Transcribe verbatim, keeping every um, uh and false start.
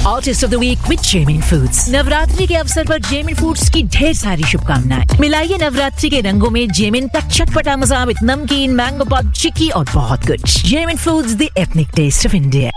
Artist of the week with जेमिन foods. Navratri के अवसर पर जेमिन फूड्स की ढेर सारी शुभकामनाएं। मिलाइए नवरात्रि के रंगों में जेमिन का चटपटा मज़ा विद नमकीन, मैंगो पॉप, चिक्की और बहुत कुछ। जेमिन foods, the ethnic test of India.